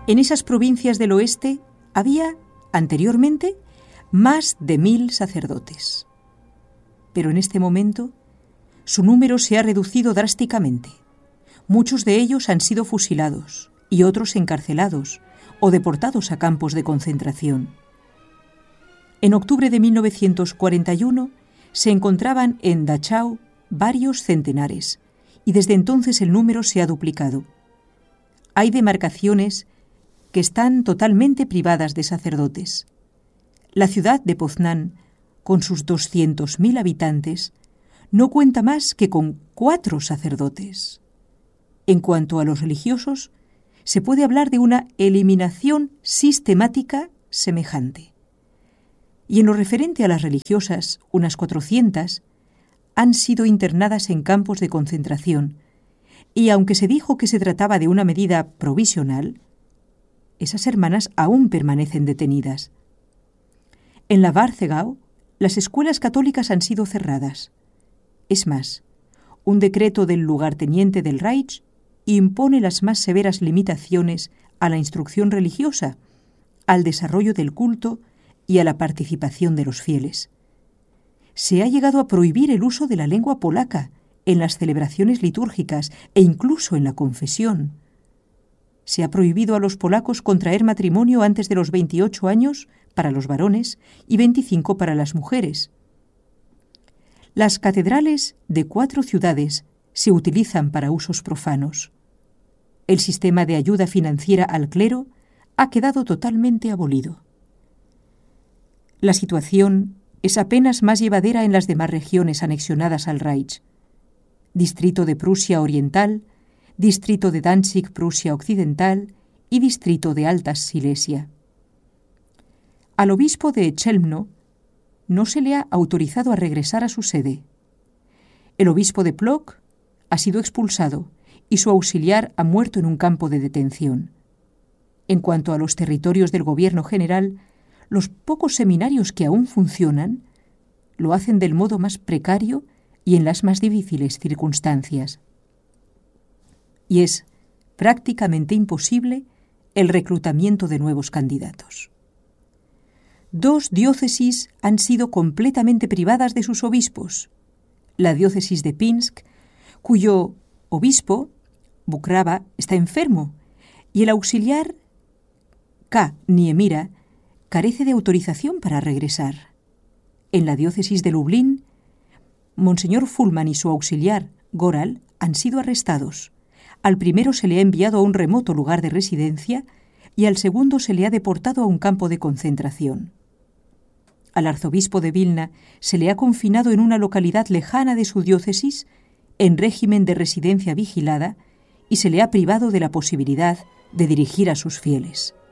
En esas provincias del oeste había, anteriormente, más de 1000 sacerdotes. Pero en este momento, su número se ha reducido drásticamente. Muchos de ellos han sido fusilados y otros encarcelados o deportados a campos de concentración. En octubre de 1941 se encontraban en Dachau varios centenares y desde entonces el número se ha duplicado. Hay demarcaciones que están totalmente privadas de sacerdotes. La ciudad de Poznań, con sus 200.000 habitantes, no cuenta más que con 4 sacerdotes. En cuanto a los religiosos, se puede hablar de una eliminación sistemática semejante. Y en lo referente a las religiosas, unas 400 han sido internadas en campos de concentración, y aunque se dijo que se trataba de una medida provisional, esas hermanas aún permanecen detenidas. En la Warthegau, las escuelas católicas han sido cerradas. Es más, un decreto del lugarteniente del Reich impone las más severas limitaciones a la instrucción religiosa, al desarrollo del culto y a la participación de los fieles. Se ha llegado a prohibir el uso de la lengua polaca en las celebraciones litúrgicas e incluso en la confesión. Se ha prohibido a los polacos contraer matrimonio antes de los 28 años para los varones y 25 para las mujeres. Las catedrales de 4 ciudades se utilizan para usos profanos. El sistema de ayuda financiera al clero ha quedado totalmente abolido. La situación es apenas más llevadera en las demás regiones anexionadas al Reich. Distrito de Prusia Oriental, Distrito de Danzig, Prusia Occidental y Distrito de Alta Silesia. Al obispo de Chelmno no se le ha autorizado a regresar a su sede. El obispo de Plock ha sido expulsado y su auxiliar ha muerto en un campo de detención. En cuanto a los territorios del gobierno general, los pocos seminarios que aún funcionan lo hacen del modo más precario y en las más difíciles circunstancias. Y es prácticamente imposible el reclutamiento de nuevos candidatos. 2 diócesis han sido completamente privadas de sus obispos. La diócesis de Pinsk, cuyo obispo, Bukrava, está enfermo, y el auxiliar K. Niemira carece de autorización para regresar. En la diócesis de Lublin, Monseñor Fullmann y su auxiliar, Goral, han sido arrestados. Al primero se le ha enviado a un remoto lugar de residencia y al segundo se le ha deportado a un campo de concentración. Al arzobispo de Vilna se le ha confinado en una localidad lejana de su diócesis, en régimen de residencia vigilada, y se le ha privado de la posibilidad de dirigir a sus fieles.